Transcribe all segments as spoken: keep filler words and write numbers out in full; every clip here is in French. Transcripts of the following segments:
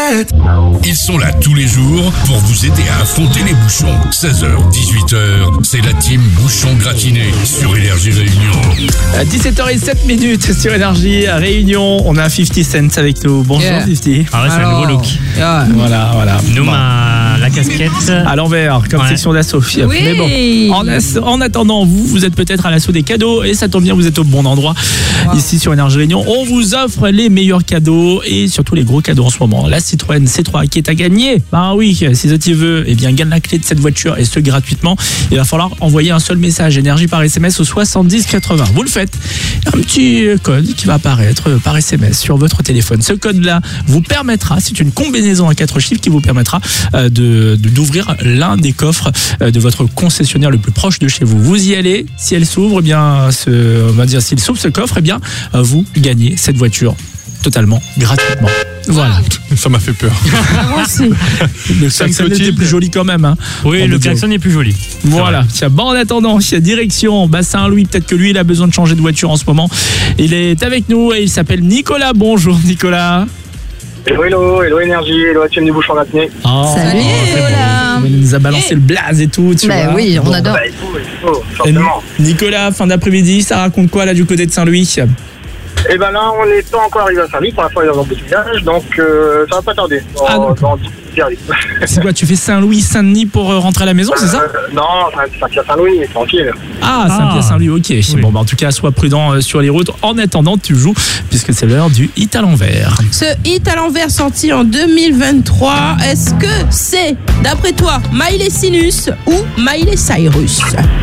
tête. Ils sont là tous les jours pour vous aider à affronter les bouchons. seize heures, dix-huit heures, c'est la team Bouchon Gratiné sur Énergie Réunion. À dix-sept heures zéro sept minutes sur Énergie à Réunion. On a cinquante Cent avec nous. Bonjour Yeah. cinquante. Ah ouais, c'est un nouveau look. Yeah. Voilà, voilà. Nous, Bon. ma- la casquette. À l'envers, comme Ouais. section d'assaut. Oui. Mais bon, en, as- en attendant, vous, vous êtes peut-être à l'assaut des cadeaux et ça tombe bien, vous êtes au bon endroit. Wow. Ici sur Énergie Réunion, on vous offre les meilleurs cadeaux et surtout les gros cadeaux en ce moment. La Citroën C trois qui est à gagner. Bah oui, si tu veux, eh bien, gagne la clé de cette voiture et ce gratuitement. Il va falloir envoyer un seul message Énergie par S M S au soixante-dix quatre-vingts. Vous le faites. Un petit code qui va apparaître par S M S sur votre téléphone. Ce code-là vous permettra, c'est une combinaison à quatre chiffres qui vous permettra euh, de, de- d'ouvrir l'un des coffres euh, de votre concessionnaire le plus proche de chez vous. Vous y allez, si elle s'ouvre, eh bien, ce, on va dire, s'il s'ouvre ce coffre, eh bien, euh, vous gagnez cette voiture totalement gratuitement. Voilà. Ça m'a fait peur. Moi aussi. Le klaxon était Clotilde. plus joli quand même. Hein. Oui, On le peut dire. klaxon est plus joli. Voilà. Tiens, bon, en attendant, il y a direction Bassin-Louis. Peut-être que lui, il a besoin de changer de voiture en ce moment. Il est avec nous et il s'appelle Nicolas. Bonjour, Nicolas. Hello, hello, hello Énergie, hello la team du Bouchon Gratiné. Oh, Salut, Nicolas. Il nous a balancé le blaze et tout, tu Bah vois. oui, on Bon. adore. Bah, il faut, il faut, Et forcément. Nicolas, fin d'après-midi, ça raconte quoi là du côté de Saint-Louis? Et ben là, on n'est pas encore arrivé à Saint-Louis, pour l'instant, il est dans un petit village, donc euh, ça va pas tarder. Dans, Ah, d'accord. dans dix minutes, j'y arrive. C'est quoi, tu fais Saint-Louis, Saint-Denis pour euh, rentrer à la maison, c'est ça? Euh, Non, c'est à Saint-Louis, mais tranquille. Ah, Ah. Saint-Pierre, Saint-Louis, ok. Oui. Bon, bah, en tout cas, sois prudent euh, sur les routes. En attendant, tu joues, puisque c'est l'heure du hit à l'envers. Ce hit à l'envers sorti en deux mille vingt-trois, est-ce que c'est, d'après toi, Miley Cyrus ou Miley Cyrus?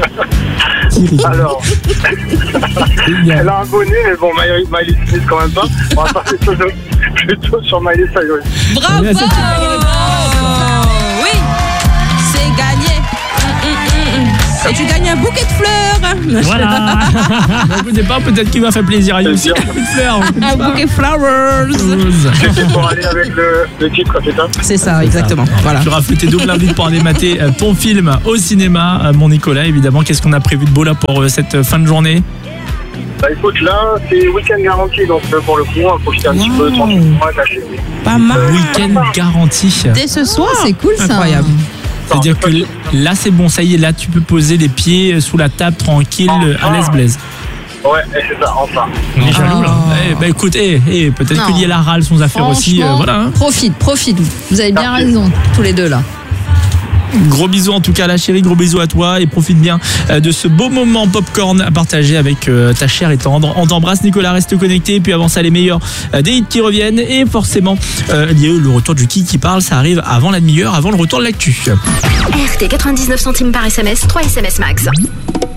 Alors, elle a un bonnet, mais bon, Miley Miley Cyrus quand même pas. On va passer plutôt, plutôt sur Miley Cyrus. Bravo! Là, c'est une bonne réponse. Oui, c'est gagné. Hum, hum, hum. Et tu gagnes un bouquet de fleurs. Voilà. Bah, écoutez pas, peut-être qu'il va faire plaisir à lui aussi. bien. Un coup de fleurs. Un bouquet flowers. C'était pour aller avec le, le titre, c'est ça? C'est ça, exactement. Voilà. Tu auras fait tes doubles invites pour aller mater euh, ton film au cinéma, euh, mon Nicolas, évidemment. Qu'est-ce qu'on a prévu de beau là pour euh, cette euh, fin de journée? Bah écoute, là, c'est week-end garanti, donc euh, pour le coup, on va profiter un petit peu, Wow. tranquillement, caché. Pas mal. Week-end garanti. Dès ce soir. C'est cool ça. Incroyable. C'est-à-dire que là, c'est bon, ça y est, là, tu peux poser les pieds sous la table tranquille, euh, à l'aise blaise. Ouais, et c'est ça, enfin. On est jaloux là. Eh ben écoute, eh, eh, peut-être Non. qu'il y a la râle, son affaire aussi. euh, Franchement, voilà. Hein. Profite, profite. Vous avez bien Merci. raison, tous les deux là. Gros bisous en tout cas, la chérie, gros bisous à toi et profite bien euh, de ce beau moment popcorn à partager avec euh, ta chère et tendre. On t'embrasse, Nicolas, reste connecté. Puis avant ça, les meilleurs euh, des hits qui reviennent. Et forcément, euh, il y a eu le retour du qui qui parle. Ça arrive avant la demi-heure, avant le retour de l'actu. R T quatre-vingt-dix-neuf centimes par S M S, trois S M S max.